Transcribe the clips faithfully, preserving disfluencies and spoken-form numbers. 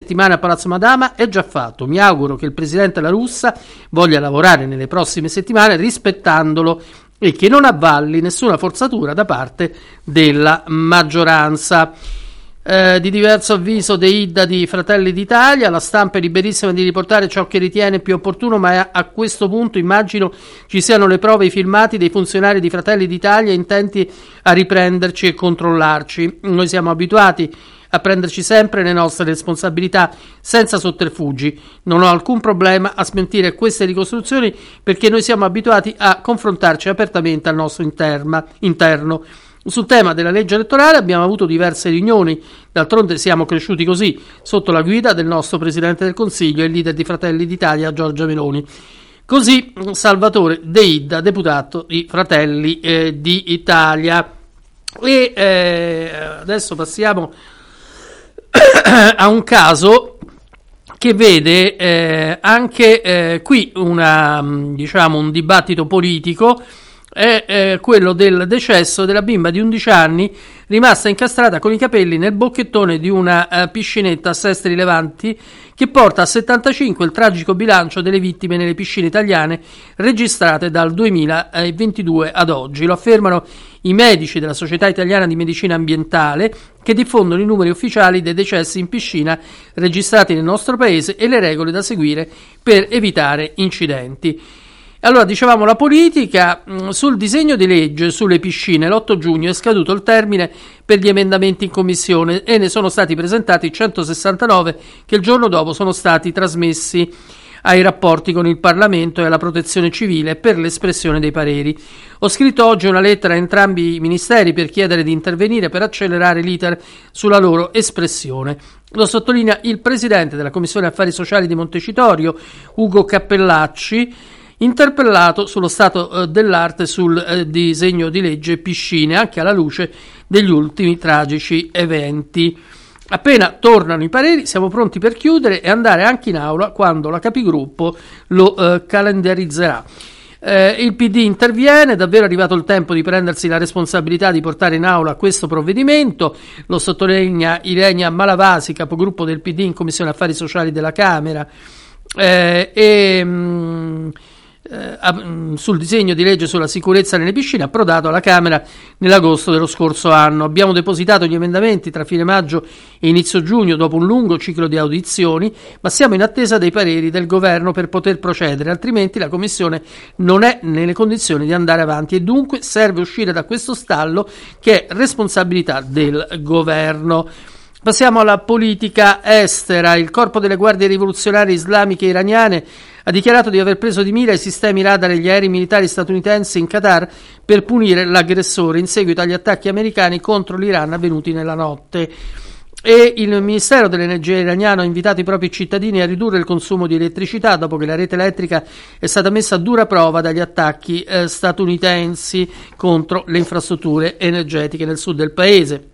settimana a Palazzo Madama è già fatto. Mi auguro che il presidente La Russa voglia lavorare nelle prossime settimane rispettandolo e che non avvalli nessuna forzatura da parte della maggioranza. Eh, di diverso avviso Deidda di Fratelli d'Italia: la stampa è liberissima di riportare ciò che ritiene più opportuno, ma a, a questo punto immagino ci siano le prove e i filmati dei funzionari di Fratelli d'Italia intenti a riprenderci e controllarci. Noi siamo abituati a prenderci sempre le nostre responsabilità senza sotterfugi. Non ho alcun problema a smentire queste ricostruzioni perché noi siamo abituati a confrontarci apertamente al nostro interma, interno. Sul tema della legge elettorale abbiamo avuto diverse riunioni, d'altronde siamo cresciuti così, sotto la guida del nostro Presidente del Consiglio e leader di Fratelli d'Italia Giorgia Meloni. Così Salvatore Deidda, deputato di Fratelli eh, d'Italia. E eh, adesso passiamo a un caso che vede eh, anche eh, qui una, diciamo, un dibattito politico. È eh, quello del decesso della bimba di undici anni rimasta incastrata con i capelli nel bocchettone di una uh, piscinetta a Sestri Levanti, che porta a settantacinque il tragico bilancio delle vittime nelle piscine italiane registrate dal duemilaventidue ad oggi. Lo affermano i medici della Società Italiana di Medicina Ambientale, che diffondono i numeri ufficiali dei decessi in piscina registrati nel nostro paese e le regole da seguire per evitare incidenti. Allora, dicevamo la politica. Sul disegno di legge sulle piscine l'otto giugno è scaduto il termine per gli emendamenti in commissione e ne sono stati presentati centosessantanove che il giorno dopo sono stati trasmessi ai rapporti con il Parlamento e alla Protezione Civile per l'espressione dei pareri. Ho scritto oggi una lettera a entrambi i ministeri per chiedere di intervenire per accelerare l'iter sulla loro espressione. Lo sottolinea il presidente della Commissione Affari Sociali di Montecitorio, Ugo Cappellacci, interpellato sullo stato eh, dell'arte sul eh, disegno di legge piscine, anche alla luce degli ultimi tragici eventi. Appena tornano i pareri siamo pronti per chiudere e andare anche in aula quando la capigruppo lo eh, calendarizzerà. Eh, il P D interviene: davvero è arrivato il tempo di prendersi la responsabilità di portare in aula questo provvedimento. Lo sottolinea Ilenia Malavasi, capogruppo del P D in Commissione Affari Sociali della Camera. Eh, e mh, Uh, sul disegno di legge sulla sicurezza nelle piscine, approdato alla Camera nell'agosto dello scorso anno. Abbiamo depositato gli emendamenti tra fine maggio e inizio giugno dopo un lungo ciclo di audizioni, ma siamo in attesa dei pareri del governo per poter procedere, altrimenti la Commissione non è nelle condizioni di andare avanti e dunque serve uscire da questo stallo che è responsabilità del governo. Passiamo alla politica estera. Il corpo delle guardie rivoluzionarie islamiche iraniane ha dichiarato di aver preso di mira i sistemi radar e gli aerei militari statunitensi in Qatar per punire l'aggressore in seguito agli attacchi americani contro l'Iran avvenuti nella notte. E il Ministero dell'Energia iraniano ha invitato i propri cittadini a ridurre il consumo di elettricità dopo che la rete elettrica è stata messa a dura prova dagli attacchi eh, statunitensi contro le infrastrutture energetiche nel sud del paese.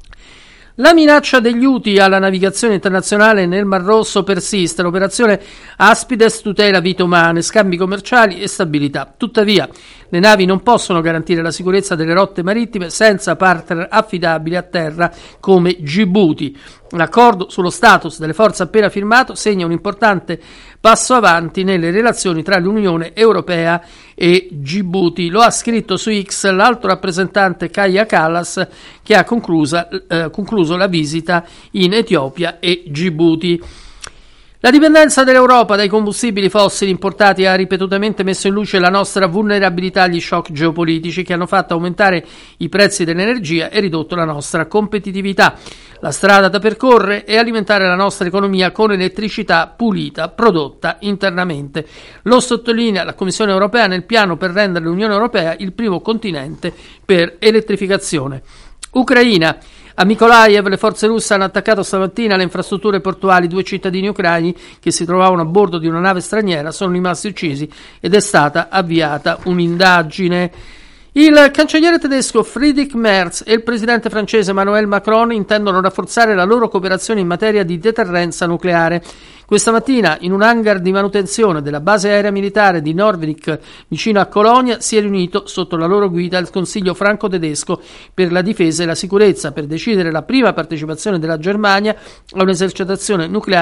La minaccia degli Houthi alla navigazione internazionale nel Mar Rosso persiste. L'operazione Aspides tutela vite umane, scambi commerciali e stabilità. Tuttavia, le navi non possono garantire la sicurezza delle rotte marittime senza partner affidabili a terra come Djibouti. L'accordo sullo status delle forze appena firmato segna un importante passo avanti nelle relazioni tra l'Unione Europea e Djibouti. Lo ha scritto su X l'alto rappresentante Kaja Kallas, che ha conclusa, eh, concluso la visita in Etiopia e Djibouti. La dipendenza dell'Europa dai combustibili fossili importati ha ripetutamente messo in luce la nostra vulnerabilità agli shock geopolitici che hanno fatto aumentare i prezzi dell'energia e ridotto la nostra competitività. La strada da percorrere è alimentare la nostra economia con elettricità pulita prodotta internamente. Lo sottolinea la Commissione europea nel piano per rendere l'Unione Europea il primo continente per elettrificazione. Ucraina. A Mykolaiv le forze russe hanno attaccato stamattina le infrastrutture portuali. Due cittadini ucraini che si trovavano a bordo di una nave straniera sono rimasti uccisi ed è stata avviata un'indagine. Il cancelliere tedesco Friedrich Merz e il presidente francese Emmanuel Macron intendono rafforzare la loro cooperazione in materia di deterrenza nucleare. Questa mattina, in un hangar di manutenzione della base aerea militare di Norvik, vicino a Colonia, si è riunito sotto la loro guida il Consiglio franco-tedesco per la difesa e la sicurezza per decidere la prima partecipazione della Germania a un'esercitazione nucleare